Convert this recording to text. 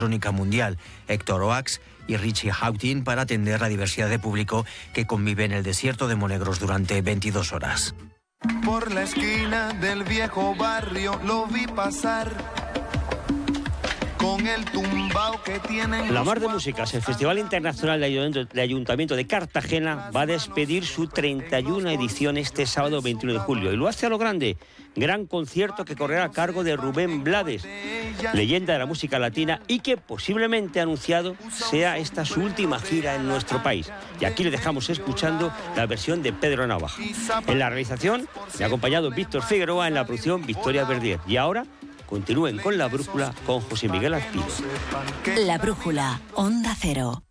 Crónica Mundial, Héctor Oax y Richie Hawtin, para atender la diversidad de público que convive en el desierto de Monegros durante 22 horas. Por la esquina del viejo barrio lo vi pasar con el tumbao que tienen. La Mar de Músicas, el Festival Internacional de Ayuntamiento de Cartagena, va a despedir su 31 edición este sábado 21 de julio. Y lo hace a lo grande. Gran concierto que correrá a cargo de Rubén Blades, leyenda de la música latina, y que posiblemente ha anunciado sea esta su última gira en nuestro país. Y aquí le dejamos escuchando la versión de Pedro Navaja. En la realización me ha acompañado Víctor Figueroa, en la producción Victoria Verdier. Y ahora continúen con La Brújula con José Miguel Arpido. La Brújula, Onda Cero.